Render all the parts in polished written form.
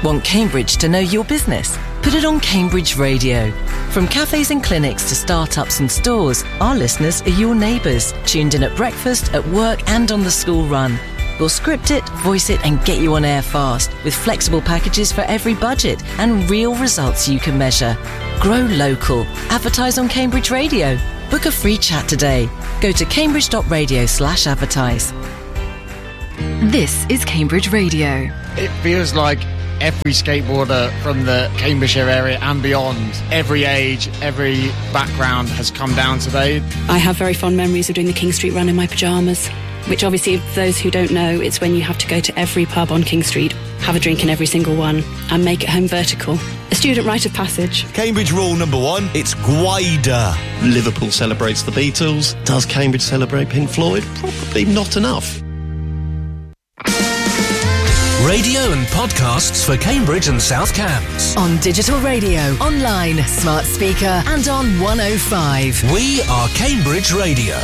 Want Cambridge to know your business? Put it on Cambridge Radio. From cafes and clinics to startups and stores, our listeners are your neighbours, tuned in at breakfast, at work and on the school run. We'll script it, voice it and get you on air fast with flexible packages for every budget and real results you can measure. Grow local. Advertise on Cambridge Radio. Book a free chat today. Go to cambridge.radio/advertise. This is Cambridge Radio. It feels like every skateboarder from the Cambridgeshire area and beyond, every age, every background has come down today. I have very fond memories of doing the King Street run in my pyjamas, which obviously, for those who don't know, it's when you have to go to every pub on King Street, have a drink in every single one, and make it home vertical. A student rite of passage. Cambridge rule number 1, it's Gwyder. Liverpool celebrates the Beatles. Does Cambridge celebrate Pink Floyd? Probably not enough. Radio and podcasts for Cambridge and South Cambs. On digital radio, online, smart speaker and on 105. We are Cambridge Radio.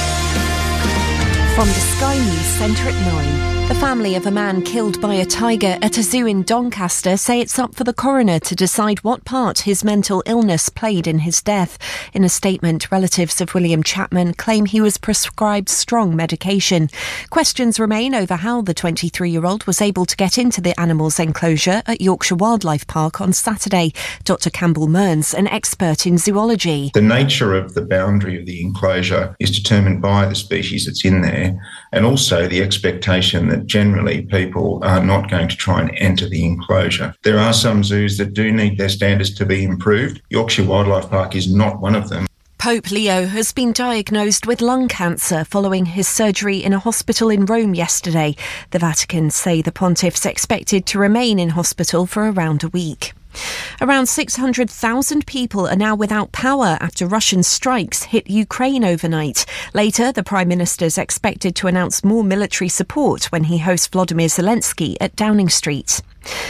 From the Sky News Centre at 9. The family of a man killed by a tiger at a zoo in Doncaster say it's up for the coroner to decide what part his mental illness played in his death. In a statement, relatives of William Chapman claim he was prescribed strong medication. Questions remain over how the 23-year-old was able to get into the animals' enclosure at Yorkshire Wildlife Park on Saturday. Dr Campbell Mearns, an expert in zoology. The nature of the boundary of the enclosure is determined by the species that's in there, and also the expectation that generally people are not going to try and enter the enclosure. There are some zoos that do need their standards to be improved. Yorkshire Wildlife Park is not one of them. Pope Leo has been diagnosed with lung cancer following his surgery in a hospital in Rome yesterday. The Vatican say the pontiff's expected to remain in hospital for around a week. Around 600,000 people are now without power after Russian strikes hit Ukraine overnight. Later, the Prime Minister is expected to announce more military support when he hosts Volodymyr Zelensky at Downing Street.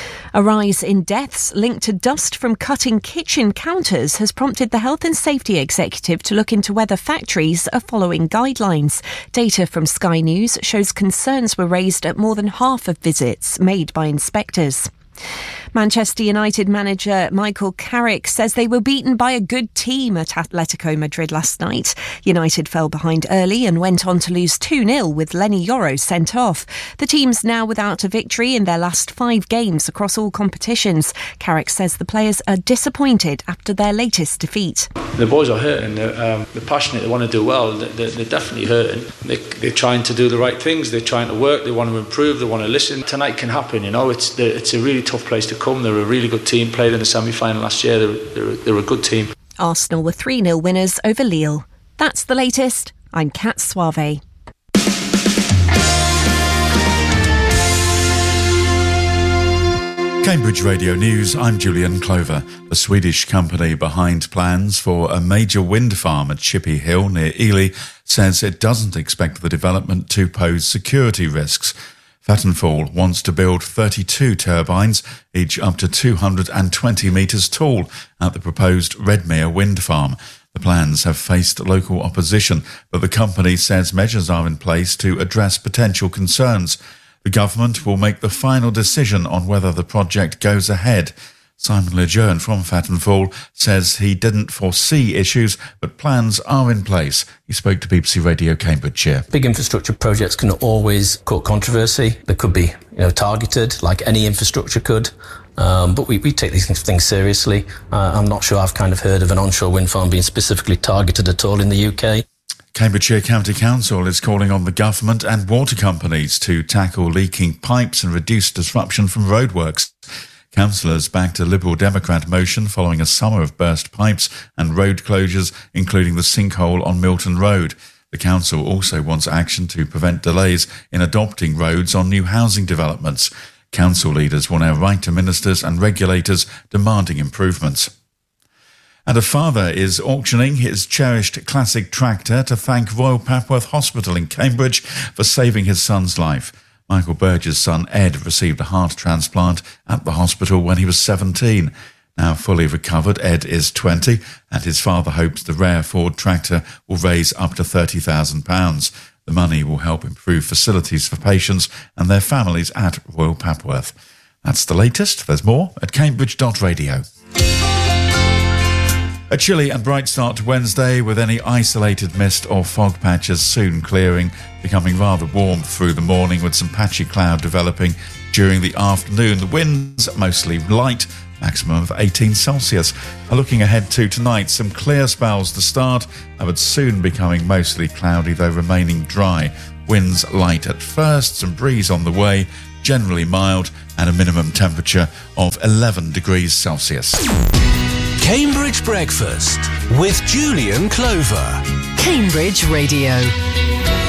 A rise in deaths linked to dust from cutting kitchen counters has prompted the Health and Safety Executive to look into whether factories are following guidelines. Data from Sky News shows concerns were raised at more than half of visits made by inspectors. Manchester United manager Michael Carrick says they were beaten by a good team at Atletico Madrid last night. United fell behind early and went on to lose 2-0 with Lenny Yoro sent off. The team's now without a victory in their last 5 games across all competitions. Carrick says the players are disappointed after their latest defeat. The boys are hurting. They're passionate. They want to do well. They're definitely hurting. They're trying to do the right things. They're trying to work. They want to improve. They want to listen. Tonight can happen. You know, it's a really tough place to come. They're a really good team. Played in the semi-final last year. They're a good team. Arsenal were 3-0 winners over Lille. That's the latest. I'm Kat Suave. Cambridge Radio News, I'm Julian Clover. The Swedish company behind plans for a major wind farm at Chippy Hill near Ely says it doesn't expect the development to pose security risks. Vattenfall wants to build 32 turbines, each up to 220 metres tall, at the proposed Redmere wind farm. The plans have faced local opposition, but the company says measures are in place to address potential concerns. The government will make the final decision on whether the project goes ahead. Simon Lejeune from Vattenfall says he didn't foresee issues, but plans are in place. He spoke to BBC Radio Cambridgeshire. Big infrastructure projects can always cause controversy. They could be, targeted, like any infrastructure could. But we take these things seriously. I'm not sure I've kind of heard of an onshore wind farm being specifically targeted at all in the UK. Cambridgeshire County Council is calling on the government and water companies to tackle leaking pipes and reduce disruption from roadworks. Councillors backed a Liberal Democrat motion following a summer of burst pipes and road closures, including the sinkhole on Milton Road. The council also wants action to prevent delays in adopting roads on new housing developments. Council leaders will now write to ministers and regulators demanding improvements. And a father is auctioning his cherished classic tractor to thank Royal Papworth Hospital in Cambridge for saving his son's life. Michael Burge's son Ed received a heart transplant at the hospital when he was 17. Now fully recovered, Ed is 20, and his father hopes the rare Ford tractor will raise up to £30,000. The money will help improve facilities for patients and their families at Royal Papworth. That's the latest. There's more at cambridge.radio. A chilly and bright start to Wednesday, with any isolated mist or fog patches soon clearing, becoming rather warm through the morning with some patchy cloud developing during the afternoon. The winds mostly light, maximum of 18 Celsius. Looking ahead to tonight, some clear spells to start, but soon becoming mostly cloudy, though remaining dry. Winds light at first, some breeze on the way, generally mild, and a minimum temperature of 11 degrees Celsius. Cambridge Breakfast with Julian Clover. Cambridge Radio.